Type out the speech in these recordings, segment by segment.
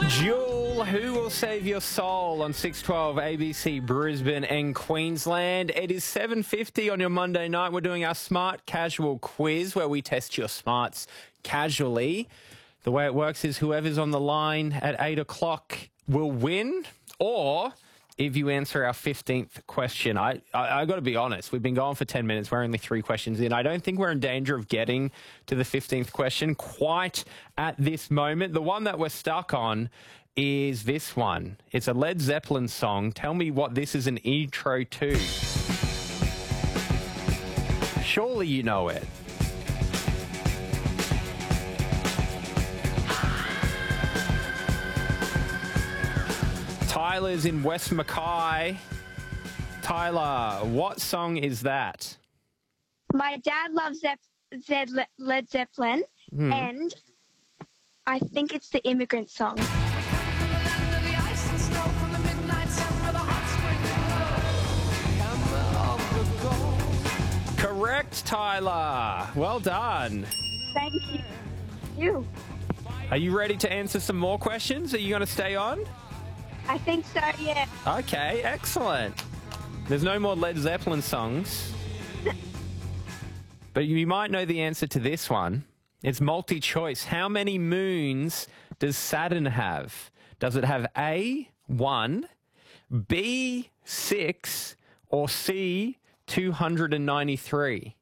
Jewel, Who Will Save Your Soul on 612 ABC Brisbane and Queensland. It is 7:50 on your Monday night. We're doing our Smart Casual quiz where we test your smarts casually. The way it works is whoever's on the line at 8 o'clock will win, or if you answer our 15th question. I got to be honest, we've been going for 10 minutes. We're only 3 questions in. I don't think we're in danger of getting to the 15th question quite at this moment. The one that we're stuck on is this one. It's a Led Zeppelin song. Tell me what this is an intro to. Surely you know it. Tyler's in West Mackay. Tyler, what song is that? My dad loves Led Zeppelin, and I think it's the Immigrant Song. Correct, Tyler. Well done. Thank you. Are you ready to answer some more questions? Are you going to stay on? I think so, yeah. Okay, excellent. There's no more Led Zeppelin songs. But you might know the answer to this one. It's multi-choice. How many moons does Saturn have? Does it have A, 1, B, 6, or C, 293?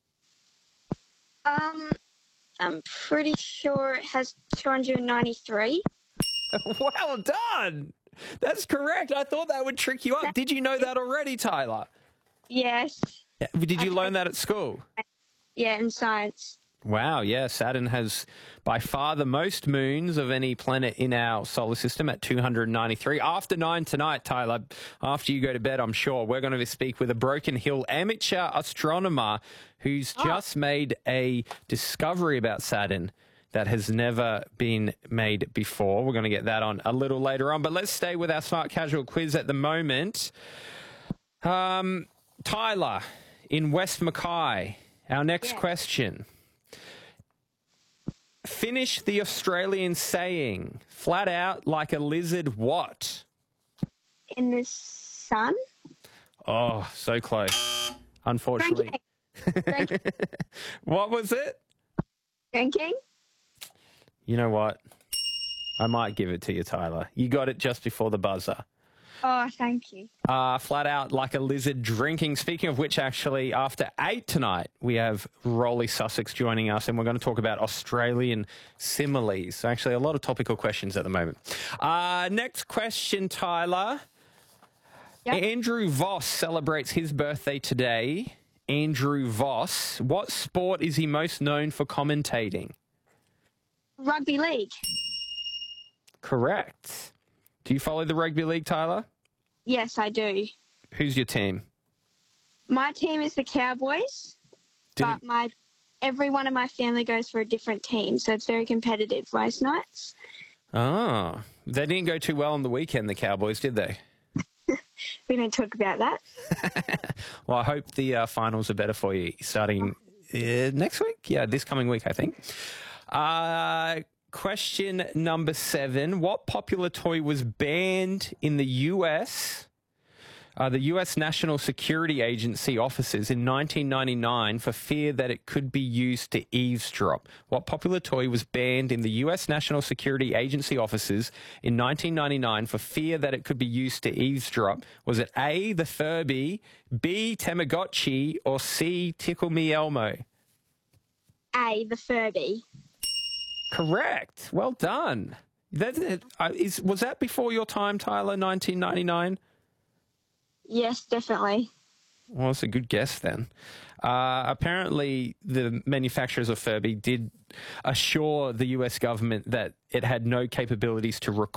I'm pretty sure it has 293. Well done. That's correct. I thought that would trick you up. Did you know that already, Tyler? Yes. Did you learn that at school? Yeah, in science. Wow, yeah. Saturn has by far the most moons of any planet in our solar system at 293. After 9 tonight, Tyler, after you go to bed, I'm sure, we're going to speak with a Broken Hill amateur astronomer who's just made a discovery about Saturn that has never been made before. We're going to get that on a little later on. But let's stay with our Smart Casual quiz at the moment. Tyler, in West Mackay, our next question. Finish the Australian saying, flat out like a lizard what? In the sun? Oh, so close. Unfortunately. Drinking. What was it? Drinking? You know what? I might give it to you, Tyler. You got it just before the buzzer. Oh, thank you. Flat out like a lizard drinking. Speaking of which, actually, after 8 tonight, we have Rolly Sussex joining us, and we're going to talk about Australian similes. So actually, a lot of topical questions at the moment. Next question, Tyler. Yep. Andrew Voss celebrates his birthday today. Andrew Voss. What sport is he most known for commentating? Rugby league. Correct. Do you follow the rugby league, Tyler? Yes, I do. Who's your team? My team is the Cowboys, but every one of my family goes for a different team, so it's very competitive most nights. Oh, they didn't go too well on the weekend, the Cowboys, did they? We don't talk about that. Well, I hope the finals are better for you starting next week. Yeah, this coming week, I think. Question number 7. What popular toy was banned in the U.S., the U.S. National Security Agency offices in 1999 for fear that it could be used to eavesdrop? What popular toy was banned in the U.S. National Security Agency offices in 1999 for fear that it could be used to eavesdrop? Was it A, the Furby, B, Tamagotchi, or C, Tickle Me Elmo? A, the Furby. Correct. Well done. Was that before your time, Tyler, 1999? Yes, definitely. Well, it's a good guess then. Apparently, the manufacturers of Furby did assure the US government that it had no capabilities to